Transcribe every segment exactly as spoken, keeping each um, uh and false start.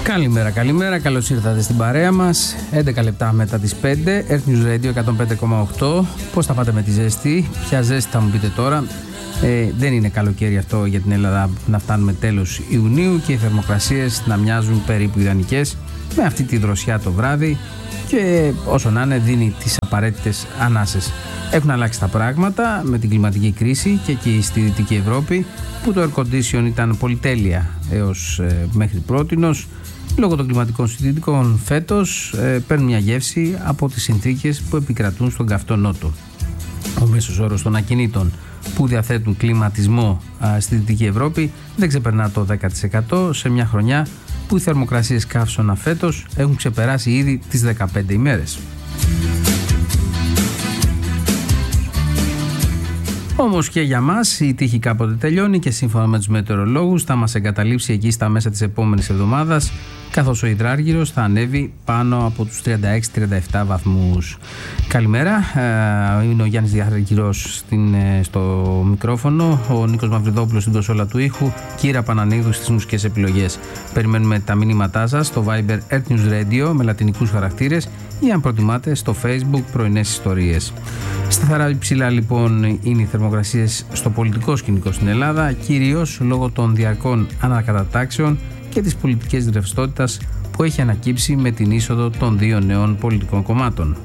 Καλημέρα, καλημέρα, καλώς ήρθατε στην παρέα μας. έντεκα λεπτά μετά τις πέντε, Earth News Radio εκατόν πέντε κόμμα οκτώ. Πώς θα πάτε με τη ζέστη, ποια ζέστη θα μου πείτε τώρα. Ε, δεν είναι καλοκαίρι αυτό για την Ελλάδα να φτάνουμε τέλος Ιουνίου και οι θερμοκρασίες να μοιάζουν περίπου ιδανικές με αυτή τη δροσιά το βράδυ και όσο να είναι δίνει τις απαραίτητες ανάσες. Έχουν αλλάξει τα πράγματα με την κλιματική κρίση και εκεί στη Δυτική Ευρώπη που το air condition ήταν πολυτέλεια έως ε, μέχρι πρότινος. Λόγω των κλιματικών συνθήκων φέτος ε, παίρνουν μια γεύση από τις συνθήκες που επικρατούν στον καυτό νότο. Ο μέσος όρος των ακινήτων που διαθέτουν κλιματισμό α, στη Δυτική Ευρώπη δεν ξεπερνά το δέκα τοις εκατό σε μια χρονιά που οι θερμοκρασίες καύσωνα φέτος έχουν ξεπεράσει ήδη τις δεκαπέντε ημέρες. Όμως και για μας η τύχη κάποτε τελειώνει και σύμφωνα με τους μετεωρολόγους θα μας εγκαταλείψει εκεί στα μέσα της επόμενης εβδομάδας, καθώς ο υδράργυρος θα ανέβει πάνω από τους τριάντα έξι τριάντα επτά βαθμούς. Καλημέρα, είναι ο Γιάννης Διαργυρός στο μικρόφωνο, ο Νίκος Μαυριδόπουλος στην κονσόλα του ήχου, Κύρα Πανανίδου στις μουσικές επιλογές. Περιμένουμε τα μηνύματά σας στο Viber Earth News Radio με λατινικούς χαρακτήρες ή αν προτιμάτε στο Facebook πρωινές ιστορίες. Σταθερά υψηλά λοιπόν είναι οι θερμοκρασίες στο πολιτικό σκηνικό στην Ελλάδα, κυρίως λόγω των διαρκών ανακατατάξεων και της πολιτικής ρευστότητας που έχει ανακύψει με την είσοδο των δύο νέων πολιτικών κομμάτων.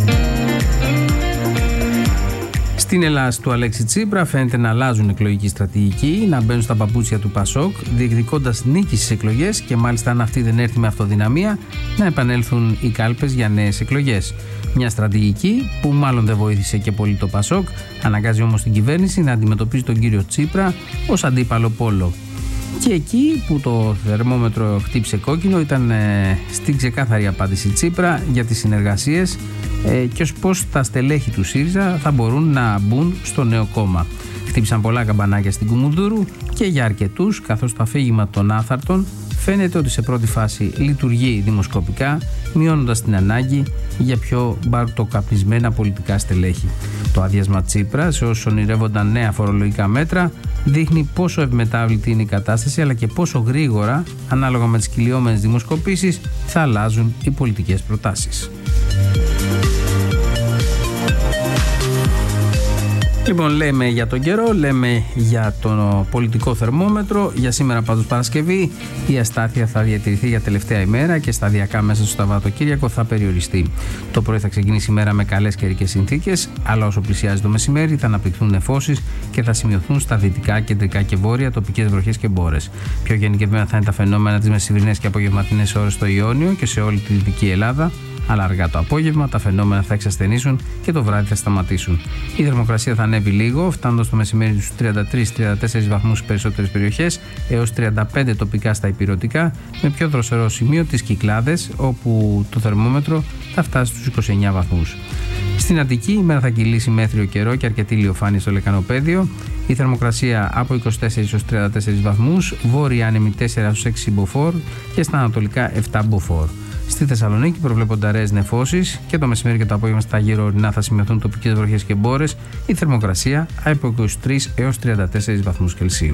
Στην Ελλάδα του Αλέξη Τσίπρα φαίνεται να αλλάζουν εκλογική στρατηγική, να μπαίνουν στα παπούτσια του Πασόκ, διεκδικώντας νίκη στις εκλογές και μάλιστα αν αυτή δεν έρθει με αυτοδυναμία, να επανέλθουν οι κάλπες για νέες εκλογές. Μια στρατηγική που μάλλον δεν βοήθησε και πολύ το Πασόκ, αναγκάζει όμως την κυβέρνηση να αντιμετωπίζει τον κύριο Τσίπρα ως αντίπαλο πόλο. Και εκεί που το θερμόμετρο χτύπησε κόκκινο ήταν ε, στην ξεκάθαρη απάντηση Τσίπρα για τις συνεργασίες ε, και ως πώς τα στελέχη του ΣΥΡΙΖΑ θα μπορούν να μπουν στο νέο κόμμα. Χτύπησαν πολλά καμπανάκια στην Κουμουνδούρου και για αρκετούς, καθώς το αφήγημα των άθαρτων φαίνεται ότι σε πρώτη φάση λειτουργεί δημοσκοπικά, μειώνοντας την ανάγκη για πιο μπαρτοκαπνισμένα πολιτικά στελέχη. Το άδειασμα Τσίπρα σε όσους ονειρεύονταν νέα φορολογικά μέτρα δείχνει πόσο ευμετάβλητη είναι η κατάσταση, αλλά και πόσο γρήγορα, ανάλογα με τις κυλιόμενες δημοσκοπήσεις, θα αλλάζουν οι πολιτικές προτάσεις. Λοιπόν, λέμε για τον καιρό, λέμε για το πολιτικό θερμόμετρο. Για σήμερα πάντως Παρασκευή η αστάθεια θα διατηρηθεί για τελευταία ημέρα και σταδιακά μέσα στο Σαββατοκύριακο θα περιοριστεί. Το πρωί θα ξεκινήσει η μέρα με καλές καιρικές συνθήκες, αλλά όσο πλησιάζει το μεσημέρι θα αναπτυχθούν νεφώσεις και θα σημειωθούν στα δυτικά, κεντρικά και βόρεια τοπικές βροχές και μπόρες. Πιο γενικευμένα θα είναι τα φαινόμενα τις μεσημβρινές και απογευματινές ώρες στο Ιόνιο και σε όλη τη Δυτική Ελλάδα. Αλλά αργά το απόγευμα τα φαινόμενα θα εξασθενήσουν και το βράδυ θα σταματήσουν. Η θερμοκρασία θα ανέβει λίγο, φτάνοντας το μεσημέρι στους τριάντα τρεις τριάντα τέσσερις βαθμούς στις περισσότερες περιοχές, έως τριάντα πέντε τοπικά στα ηπειρωτικά, με πιο δροσερό σημείο τις Κυκλάδες, όπου το θερμόμετρο θα φτάσει στους είκοσι εννέα βαθμούς. Στην Αττική η μέρα θα κυλήσει με έθριο καιρό και αρκετή ηλιοφάνεια στο λεκανοπέδιο. Η θερμοκρασία από είκοσι τέσσερις έως τριάντα τέσσερις βαθμούς, βόρεια άνεμη τέσσερα έως έξι μποφόρ και στα ανατολικά επτά μποφόρ. Στη Θεσσαλονίκη προβλέπονται αραιές νεφώσεις και το μεσημέρι και το απόγευμα στα γύρω ορεινά θα σημειωθούν τοπικές βροχές και μπόρες. Η θερμοκρασία από είκοσι τρεις έως τριάντα τέσσερις βαθμούς Κελσίου.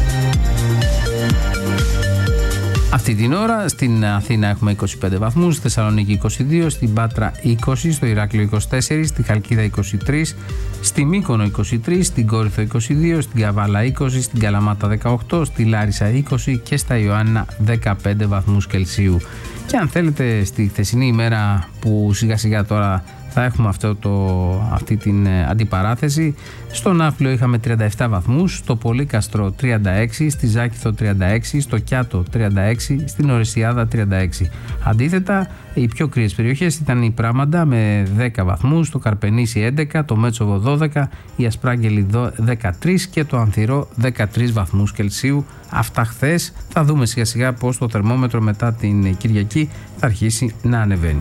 Αυτή την ώρα στην Αθήνα έχουμε είκοσι πέντε βαθμούς, στη Θεσσαλονίκη είκοσι δύο, στην Πάτρα είκοσι, στο Ηράκλειο είκοσι τέσσερα, στη Χαλκίδα είκοσι τρία, στη Μύκονο είκοσι τρία, στην Κόρινθο είκοσι δύο, στην Καβάλα είκοσι, στην Καλαμάτα δεκαοκτώ, στη Λάρισα είκοσι και στα Ιωάννινα δεκαπέντε βαθμούς Κελσίου. Και αν θέλετε στη χθεσινή ημέρα που σιγά σιγά τώρα θα έχουμε αυτό το, αυτή την αντιπαράθεση, στο Ναύπλιο είχαμε τριάντα επτά βαθμούς, στο Πολύκαστρο τριάντα έξι, στη Ζάκηθο τριάντα έξι, στο Κιάτο τριάντα έξι, στην Ορεσιάδα τριάντα έξι. Αντίθετα, οι πιο κρύες περιοχές ήταν η Πράμαντα με δέκα βαθμούς, το Καρπενήσι έντεκα, το Μέτσοβο δώδεκα, η Ασπράγγελη δεκατρία και το Ανθυρό δεκατρείς βαθμούς Κελσίου. Αυτά χθες. Θα δούμε σιγά σιγά πώς το θερμόμετρο μετά την Κυριακή θα αρχίσει να ανεβαίνει.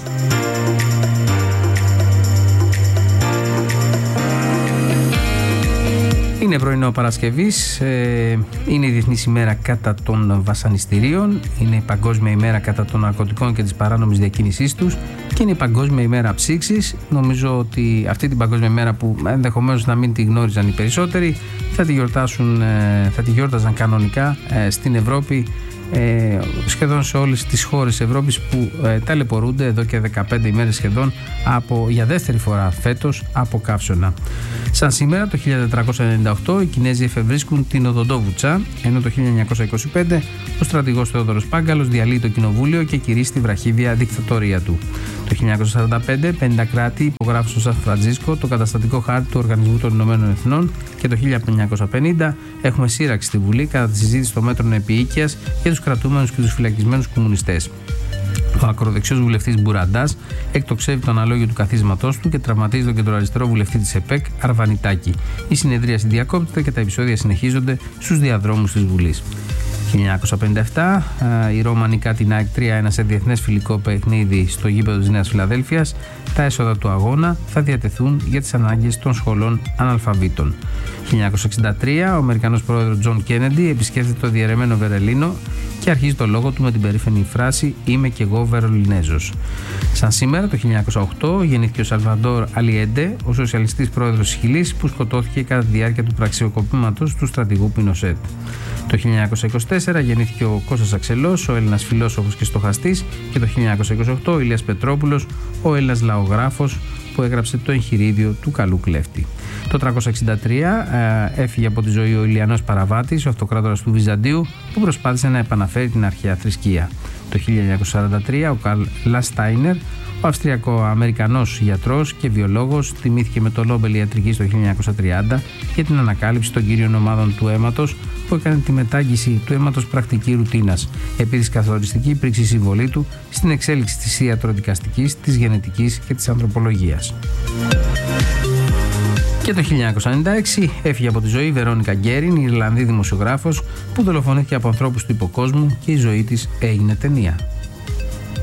Είναι πρωινό Παρασκευής, ε, είναι η Διεθνής ημέρα κατά των βασανιστήριων, είναι η Παγκόσμια ημέρα κατά των ναρκωτικών και της παράνομης διακίνησής τους Και είναι η Παγκόσμια ημέρα ψήξης. Νομίζω ότι αυτή την Παγκόσμια ημέρα, που ενδεχομένως να μην τη γνώριζαν οι περισσότεροι, θα τη, γιορτάσουν, θα τη γιόρταζαν κανονικά στην Ευρώπη, Ε, σχεδόν σε όλες τις χώρες της Ευρώπης, που ε, ταλαιπωρούνται εδώ και δεκαπέντε ημέρες σχεδόν από, για δεύτερη φορά φέτος, από καύσωνα. Σαν σήμερα το χίλια τετρακόσια ενενήντα οκτώ οι Κινέζοι εφευρίσκουν την Οδοντόβουτσα, ενώ το χίλια εννιακόσια είκοσι πέντε ο στρατηγός Θεόδωρος Πάγκαλος διαλύει το κοινοβούλιο και κηρύσσει τη βραχύδια δικτατορία του. Το χίλια εννιακόσια σαράντα πέντε πενήντα κράτη υπογράφουν στο Σαν Φραντζίσκο το καταστατικό χάρτη του Οργανισμού των Ηνωμένων Εθνών και το χίλια εννιακόσια πενήντα έχουμε σύραξη στη Βουλή κατά τη συζήτηση των μέτρων επίοικιας για τους κρατούμενους και τους φυλακισμένους κομμουνιστές. Ο ακροδεξιός βουλευτής Μπουραντάς εκτοξεύει το αναλόγιο του καθίσματός του και τραυματίζει τον κεντροαριστερό βουλευτή της ΕΠΕΚ Αρβανιτάκη. Η συνεδρίαση διακόπτεται και τα επεισόδια συνεχίζονται στους διαδρόμους της Βουλής. χίλια εννιακόσια πενήντα επτά η Ρώμα νικά την ΑΕΚ τρία ένα σε διεθνές φιλικό παιχνίδι στο γήπεδο της Νέας Φιλαδέλφειας. Τα έσοδα του αγώνα θα διατεθούν για τις ανάγκες των σχολών αναλφαβήτων. χίλια εννιακόσια εξήντα τρία ο Αμερικανός πρόεδρος Τζον Κένεντι επισκέφτεται το διαιρεμένο Βερολίνο και αρχίζει το λόγο του με την περήφανη φράση «Είμαι κι εγώ Βερολινέζος». Σαν σήμερα το χίλια εννιακόσια οκτώ γεννήθηκε ο Σαλβαντόρ Αλιέντε, ο σοσιαλιστής πρόεδρος της Χιλής, που σκοτώθηκε κατά τη διάρκεια του πραξιοκοπήματος του στρατηγού Πινοσέτ. Το χίλια εννιακόσια είκοσι τέσσερα γεννήθηκε ο Κώστας Αξελός, ο Έλληνας φιλόσοφος και στοχαστής, και το χίλια εννιακόσια είκοσι οκτώ ο Ηλίας Πετρόπουλος, ο Έλληνας λαογράφος που έγραψε το εγχειρίδιο του καλού κλέφτη. Το τριακόσια εξήντα τρία ε, έφυγε από τη ζωή ο Ηλιανός Παραβάτης, ο αυτοκράτορας του Βυζαντίου, που προσπάθησε να επαναφέρει την αρχαία θρησκεία. Το χίλια εννιακόσια σαράντα τρία ο Καρλ Λαστάινερ, ο Αυστριακο-Αμερικανός γιατρός και βιολόγος, τιμήθηκε με το Νόμπελ Ιατρικής το χίλια εννιακόσια τριάντα για την ανακάλυψη των κύριων ομάδων του αίματος, που έκανε τη μετάγγιση του αίματος πρακτική ρουτίνας. Επίσης, καθοριστική υπήρξε η συμβολή του στην εξέλιξη της ιατροδικαστικής, της γενετικής και της ανθρωπολογίας. Και το χίλια εννιακόσια ενενήντα έξι έφυγε από τη ζωή η Βερόνικα Γκέριν, η Ιρλανδή δημοσιογράφος που δολοφονήθηκε από ανθρώπους του υποκόσμου και η ζωή της έγινε ταινία.